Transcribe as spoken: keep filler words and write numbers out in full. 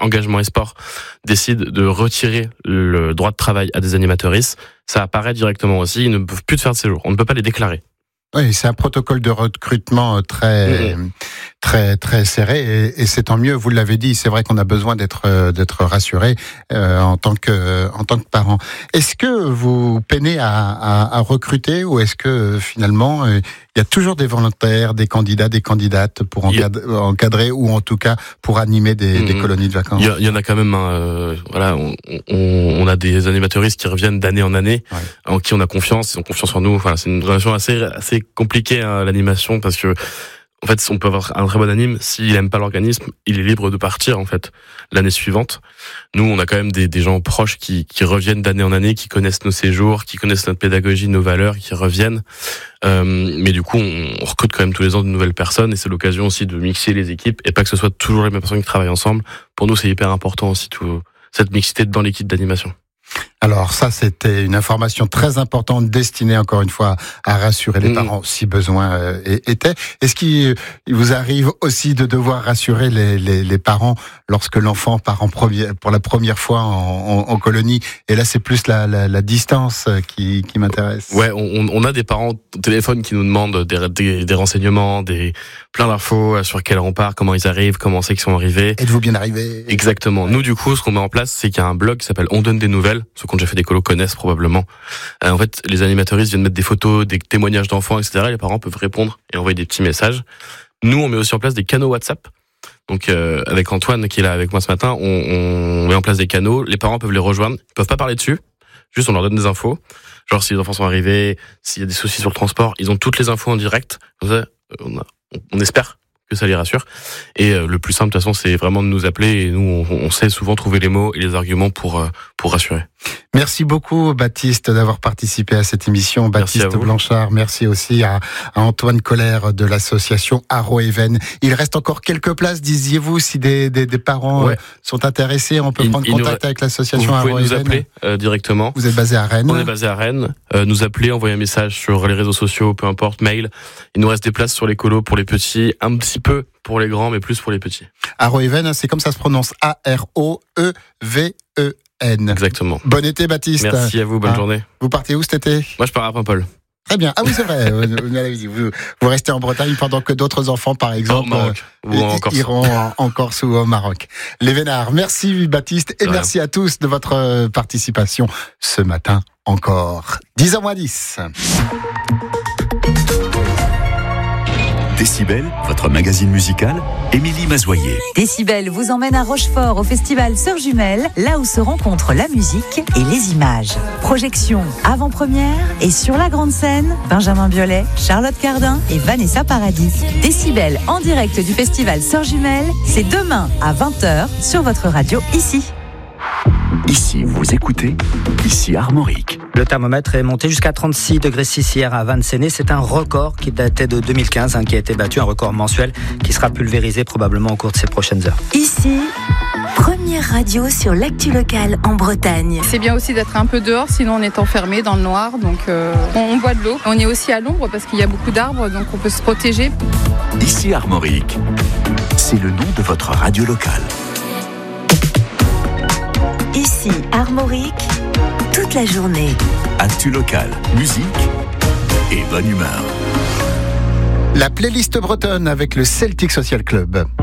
Engagement et Sport décide de retirer le droit de travail à des animatrices, ça apparaît directement aussi. Ils ne peuvent plus faire de séjour. On ne peut pas les déclarer. Oui, c'est un protocole de recrutement très, mmh. très, très serré, et, et c'est tant mieux. Vous l'avez dit, c'est vrai qu'on a besoin d'être, d'être rassuré euh, en tant que, en tant que parent. Est-ce que vous peinez à, à, à recruter, ou est-ce que finalement euh, il y a toujours des volontaires, des candidats, des candidates pour encadrer, a... encadrer ou en tout cas pour animer des, mmh. des colonies de vacances? Il y, y en a quand même. Hein, euh, voilà, on, on, on a des animatrices qui reviennent d'année en année, ouais. en qui on a confiance, ils ont confiance en nous. Enfin, c'est une relation assez, assez compliqué hein, l'animation, parce que en fait on peut avoir un très bon anime, s'il aime pas l'organisme, il est libre de partir en fait l'année suivante. Nous on a quand même des, des gens proches qui, qui reviennent d'année en année, qui connaissent nos séjours, qui connaissent notre pédagogie, nos valeurs, qui reviennent. Euh, mais du coup on, on recrute quand même tous les ans de nouvelles personnes, et c'est l'occasion aussi de mixer les équipes et pas que ce soit toujours les mêmes personnes qui travaillent ensemble. Pour nous c'est hyper important aussi tout, cette mixité dans l'équipe d'animation. Alors ça, c'était une information très importante destinée encore une fois à rassurer les mmh. parents si besoin euh, était. Est-ce qu'il vous arrive aussi de devoir rassurer les, les, les parents lorsque l'enfant part en première, pour la première fois en, en, en colonie? Et là, c'est plus la, la, la distance qui, qui m'intéresse. Ouais, on, on a des parents au téléphone qui nous demandent des, des, des renseignements, des plein d'infos sur quelle heure on part, comment ils arrivent, comment c'est qu'ils sont arrivés. Êtes-vous bien arrivés? Exactement. Ouais. Nous, du coup, ce qu'on met en place, c'est qu'il y a un blog qui s'appelle On donne des nouvelles. Ceux qui ont déjà fait des colos connaissent probablement. Euh, en fait, les animatrices viennent mettre des photos, des témoignages d'enfants, et cetera. Les parents peuvent répondre et envoyer des petits messages. Nous, on met aussi en place des canaux WhatsApp. Donc, euh, avec Antoine qui est là avec moi ce matin, on, on met en place des canaux. Les parents peuvent les rejoindre. Ils peuvent pas parler dessus. Juste, on leur donne des infos. Genre, si les enfants sont arrivés, s'il y a des soucis sur le transport, ils ont toutes les infos en direct. Comme ça, on, a, on espère que ça les rassure. Et euh, le plus simple, de toute façon, c'est vraiment de nous appeler. Et nous, on, on sait souvent trouver les mots et les arguments pour euh, pour rassurer. Merci beaucoup, Baptiste, d'avoir participé à cette émission. Baptiste Blanchard, merci aussi à, à Antoine Colère de l'association Arro-Even. Il reste encore quelques places, disiez-vous, si des, des, des parents ouais. sont intéressés, on peut il, prendre il contact nous... avec l'association Arro-Even. Vous pouvez nous appeler euh, directement. Vous êtes basé à Rennes? On est basé à Rennes. Euh, nous appeler, envoyer un message sur les réseaux sociaux, peu importe, mail. Il nous reste des places sur les colos pour les petits, un petit peu pour les grands, mais plus pour les petits. Arro-Even, c'est comme ça se prononce, A R O E V E N. Exactement. Bon été, Baptiste. Merci à vous, bonne ah. journée. Vous partez où cet été? Moi, je pars à Paimpol. Très bien. Ah oui, c'est vrai. vous, vous restez en Bretagne pendant que d'autres enfants, par exemple, au Maroc, euh, ou en Corse. iront en, en Corse ou au Maroc. Les Vénards, merci Baptiste, et ouais. merci à tous de votre participation ce matin encore. dix heures moins dix. Décibel, votre magazine musical, Émilie Mazoyer. Décibel vous emmène à Rochefort au festival Sœurs Jumelles, là où se rencontrent la musique et les images. Projection avant-première et sur la grande scène, Benjamin Biolay, Charlotte Cardin et Vanessa Paradis. Décibel en direct du festival Sœurs Jumelles, c'est demain à vingt heures sur votre radio ici. Ici, vous écoutez, ici Armorique. Le thermomètre est monté jusqu'à trente-six degrés six hier à Vannes-Séné. C'est un record qui datait de deux mille quinze, hein, qui a été battu, un record mensuel qui sera pulvérisé probablement au cours de ces prochaines heures. Ici, première radio sur l'actu locale en Bretagne. C'est bien aussi d'être un peu dehors, sinon on est enfermé dans le noir, donc euh, on boit de l'eau. On est aussi à l'ombre parce qu'il y a beaucoup d'arbres, donc on peut se protéger. Ici Armorique, c'est le nom de votre radio locale. Ici Armorique, toute la journée. Actu locale, musique et bonne humeur. La playlist bretonne avec le Celtic Social Club.